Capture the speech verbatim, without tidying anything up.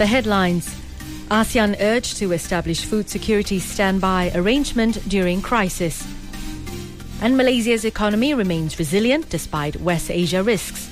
The headlines. ASEAN urged to establish food security standby arrangement during crisis. And Malaysia's economy remains resilient despite West Asia risks.